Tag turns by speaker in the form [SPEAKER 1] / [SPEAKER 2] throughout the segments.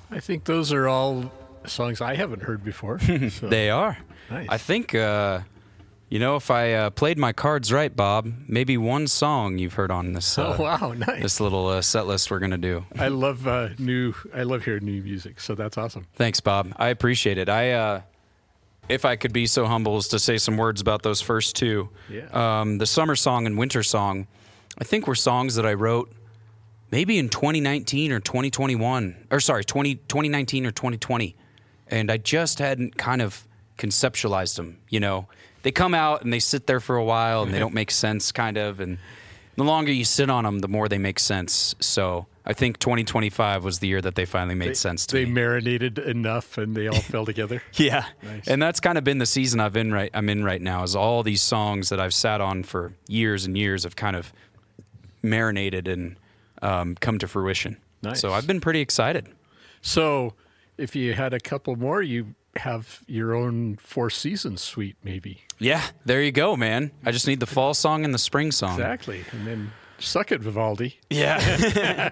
[SPEAKER 1] I think those are all songs I haven't heard before. So.
[SPEAKER 2] They are.
[SPEAKER 1] Nice.
[SPEAKER 2] I think, if I played my cards right, Bob, maybe one song you've heard on this.
[SPEAKER 1] Oh wow, nice.
[SPEAKER 2] This little set list we're gonna do.
[SPEAKER 1] I love hearing new music, so that's awesome.
[SPEAKER 2] Thanks, Bob. I appreciate it. If I could be so humble as to say some words about those first two, the summer song and winter song, I think were songs that I wrote maybe in 2019 or 2021, 2019 or 2020, and I just hadn't kind of conceptualized them. They come out and they sit there for a while and they don't make sense, kind of, and the longer you sit on them, the more they make sense. So I think 2025 was the year that they finally made sense to me.
[SPEAKER 1] They marinated enough and they all fell together.
[SPEAKER 2] Yeah.
[SPEAKER 1] Nice.
[SPEAKER 2] And that's kind of been the season I'm in right now, is all these songs that I've sat on for years and years have kind of marinated and come to fruition.
[SPEAKER 1] Nice.
[SPEAKER 2] So I've been pretty excited.
[SPEAKER 1] So if you had a couple more, you have your own Four Seasons suite, maybe.
[SPEAKER 2] Yeah, there you go, man. I just need the fall song and the spring song.
[SPEAKER 1] Exactly. And then suck it, Vivaldi.
[SPEAKER 2] Yeah.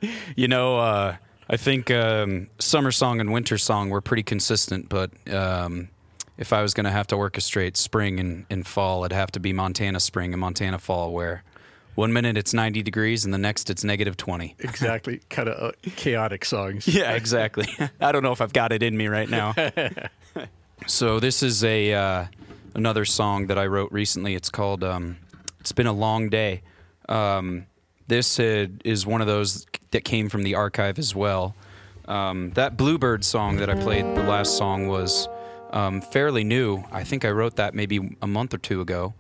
[SPEAKER 2] I think summer song and winter song were pretty consistent, but if I was going to have to orchestrate spring and fall, it'd have to be Montana spring and Montana fall, where 1 minute it's 90 degrees and the next it's negative 20.
[SPEAKER 1] Exactly. Kind of chaotic songs.
[SPEAKER 2] Yeah, exactly. I don't know if I've got it in me right now. So this is another song that I wrote recently. It's called It's Been a Long Day. This is one of those that came from the archive as well. That Bluebird song that I played, the last song, was fairly new. I think I wrote that maybe a month or two ago.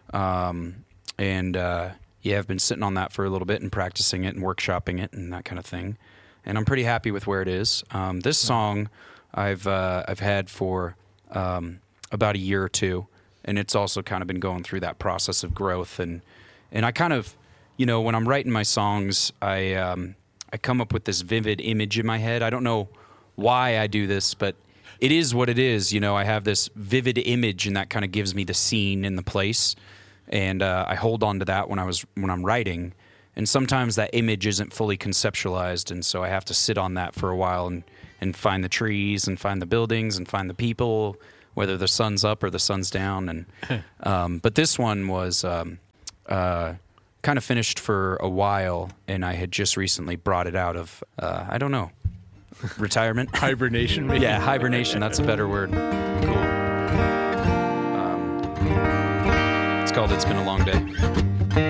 [SPEAKER 2] I've been sitting on that for a little bit and practicing it and workshopping it and that kind of thing. And I'm pretty happy with where it is. This song I've had for about a year or two, and it's also kind of been going through that process of growth. And I kind of, when I'm writing my songs, I come up with this vivid image in my head. I don't know why I do this, but it is what it is. I have this vivid image, and that kind of gives me the scene and the place. And I hold on to that when I'm writing. And sometimes that image isn't fully conceptualized, and so I have to sit on that for a while and find the trees and find the buildings and find the people, whether the sun's up or the sun's down. And but this one was kind of finished for a while, and I had just recently brought it out of I don't know, retirement,
[SPEAKER 1] hibernation. Maybe?
[SPEAKER 2] Yeah, hibernation. That's a better word. Cool. It's called "It's Been a Long Day."